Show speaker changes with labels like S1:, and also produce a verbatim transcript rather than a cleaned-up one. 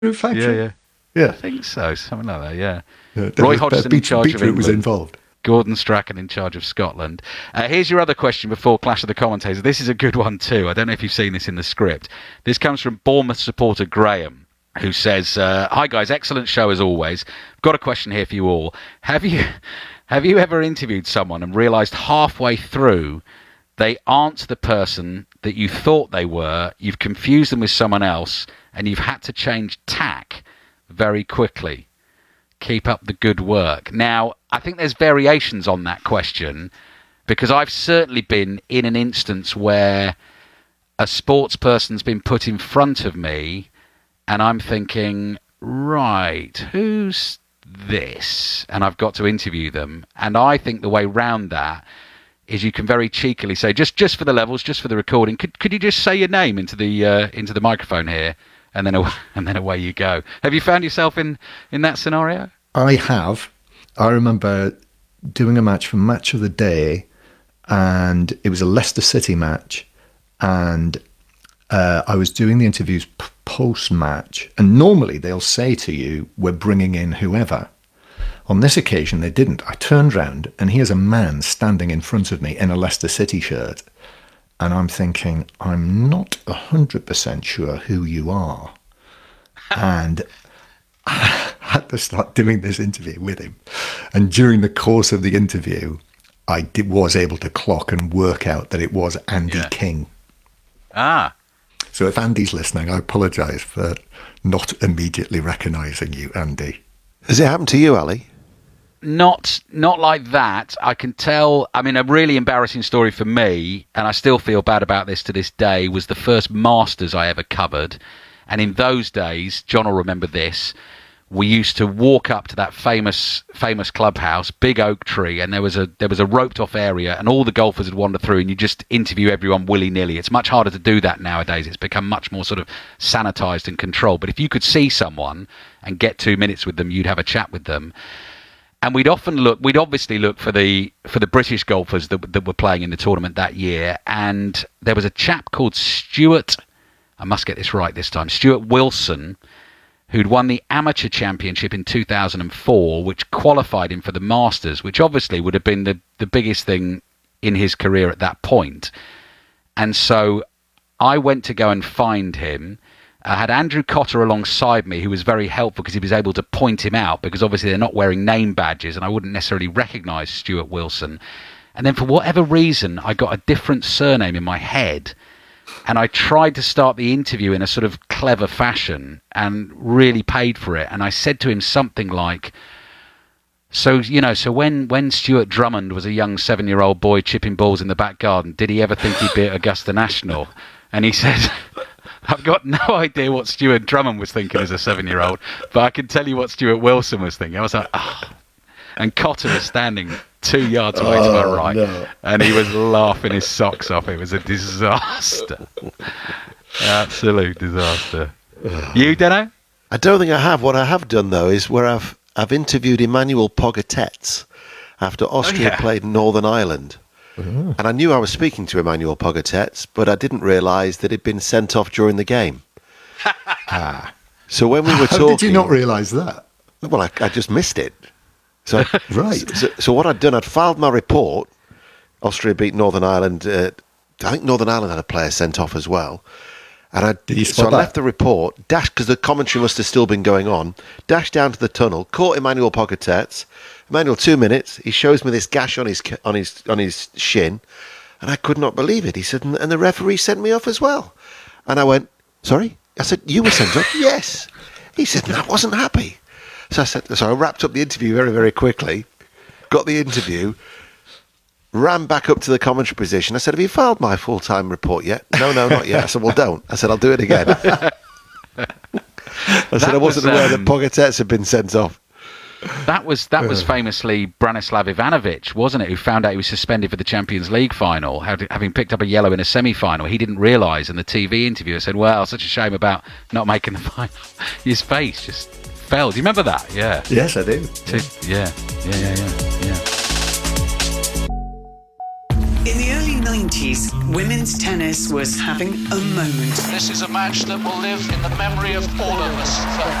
S1: factory?
S2: Yeah, yeah.
S1: Yeah.
S2: I think so, something like that, yeah.
S1: yeah
S2: Roy
S1: was,
S2: Hodgson
S1: Beach,
S2: in charge
S1: Beetroot
S2: of England.
S1: was involved.
S2: Gordon Strachan in charge of Scotland. Uh, here's your other question before Clash of the Commentators. This is a good one too. I don't know if you've seen this in the script. This comes from Bournemouth supporter Graham, who says, uh, "Hi guys, excellent show as always. Got a question here for you all. Have you have you ever interviewed someone and realised halfway through they aren't the person that you thought they were? You've confused them with someone else, and you've had to change tack very quickly. Keep up the good work." Now, I think there's variations on that question, because I've certainly been in an instance where a sports person's been put in front of me and I'm thinking, right, who's this? And I've got to interview them. And I think the way round that is you can very cheekily say, just just for the levels, just for the recording, could could you just say your name into the uh, into the microphone here? And then away, and then away you go. Have you found yourself in, in that scenario?
S1: I have. I remember doing a match for Match of the Day, and it was a Leicester City match, and uh, I was doing the interviews p- post-match, and normally they'll say to you, we're bringing in whoever. On this occasion, they didn't. I turned round, and here's a man standing in front of me in a Leicester City shirt, and I'm thinking, I'm not one hundred percent sure who you are. And I had to start doing this interview with him. And during the course of the interview, I did, was able to clock and work out that it was Andy
S2: Yeah.
S1: King.
S2: Ah.
S1: So if Andy's listening, I apologise for not immediately recognising you, Andy.
S3: Has it happened to you, Ali?
S2: Not not like that. I can tell. I mean, a really embarrassing story for me, and I still feel bad about this to this day, was the first Masters I ever covered. And in those days, John will remember this, we used to walk up to that famous famous clubhouse, big oak tree, and there was a there was a roped off area, and all the golfers would wander through, and you just interview everyone willy-nilly. It's much harder to do that nowadays. It's become much more sort of sanitized and controlled. But if you could see someone and get two minutes with them, you'd have a chat with them. And we'd often look, we'd obviously look for the for the British golfers that that were playing in the tournament that year. And there was a chap called Stuart, I must get this right this time, Stuart Wilson, who'd won the Amateur Championship in two thousand four, which qualified him for the Masters, which obviously would have been the, the biggest thing in his career at that point. And so I went to go and find him. I had Andrew Cotter alongside me, who was very helpful because he was able to point him out, because obviously they're not wearing name badges and I wouldn't necessarily recognise Stuart Wilson. And then for whatever reason, I got a different surname in my head. And I tried to start the interview in a sort of clever fashion and really paid for it. And I said to him something like, so, you know, so when, when Stuart Drummond was a young seven-year-old boy chipping balls in the back garden, did he ever think he'd be at Augusta National? And he said, I've got no idea what Stuart Drummond was thinking as a seven-year-old, but I can tell you what Stuart Wilson was thinking. I was like, oh. And Cotter was standing two yards away oh, to my right, no. and he was laughing his socks off. It was a disaster. Absolute disaster. You, Deno?
S3: I don't think I have. What I have done, though, is where I've I've interviewed Emmanuel Pogatetz after Austria
S2: oh, yeah.
S3: played Northern Ireland. Mm-hmm. And I knew I was speaking to Emmanuel Pogatetz, but I didn't realise that he'd been sent off during the game. ah. So when we were
S1: How
S3: talking...
S1: How did you not realise that?
S3: Well, I, I just missed it. So,
S1: right.
S3: So, so what I'd done, I'd filed my report. Austria beat Northern Ireland. Uh, I think Northern Ireland had a player sent off as well. And I,
S1: Did you
S3: so I
S1: spot that?
S3: left the report, dashed, because the commentary must have still been going on, dashed down to the tunnel, caught Emmanuel Pogatetz. Emmanuel, two minutes, he shows me this gash on his on his on his shin, and I could not believe it. He said, and the referee sent me off as well. And I went, sorry? I said, you were sent off? Yes. He said, no, I wasn't happy. So I said, so I wrapped up the interview very, very quickly, got the interview, ran back up to the commentary position. I said, have you filed my full-time report yet? No, no, not yet. I said, well, don't. I said, I'll do it again. I said, I wasn't
S2: was,
S3: aware
S2: um,
S3: that Pogatetz had been sent off.
S2: That was that was famously Branislav Ivanovic, wasn't it, who found out he was suspended for the Champions League final, having picked up a yellow in a semi-final. He didn't realise, and the T V interviewer said, well, such a shame about not making the final. His face just fell. Do you remember that? Yeah.
S1: Yes, I do.
S2: Yeah, yeah, yeah, yeah, yeah.
S4: In the early nineties, nineties, women's tennis was having a moment.
S5: This is a match that will live in the memory of all of us